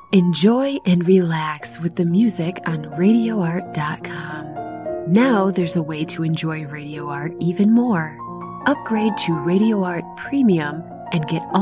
Enjoy and relax with the music on RadioArt.com. Now there's a way to enjoy Radio Art even more. Upgrade to Radio Art Premium and get